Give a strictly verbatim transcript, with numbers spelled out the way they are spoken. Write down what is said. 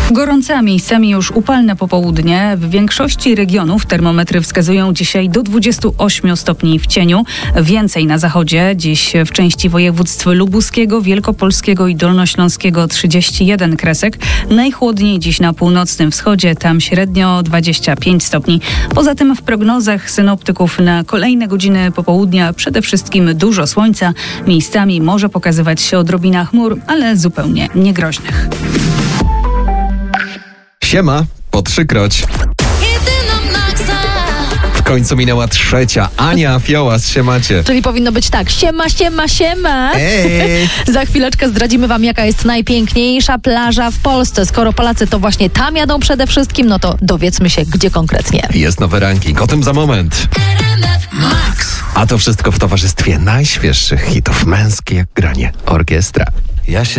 Gorące, a miejscami już upalne popołudnie. W większości regionów termometry wskazują dzisiaj do dwudziestu ośmiu stopni w cieniu. Więcej na zachodzie. Dziś w części województw lubuskiego, wielkopolskiego i dolnośląskiego trzydzieści jeden kresek. Najchłodniej dziś na północnym wschodzie, tam średnio dwadzieścia pięć stopni. Poza tym w prognozach synoptyków na kolejne godziny popołudnia przede wszystkim dużo słońca. Miejscami może pokazywać się odrobina chmur, ale zupełnie niegroźnych. Siema, po trzykroć. W końcu minęła trzecia. Ania Fioła z Siemacie. Czyli powinno być tak. Siema, siema, siema. Ej. Za chwileczkę zdradzimy wam, jaka jest najpiękniejsza plaża w Polsce. Skoro Polacy to właśnie tam jadą przede wszystkim, no to dowiedzmy się, gdzie konkretnie. Jest nowy ranking, o tym za moment. Max. A to wszystko w towarzystwie najświeższych hitów. Męskie jak granie orkiestra. Ja się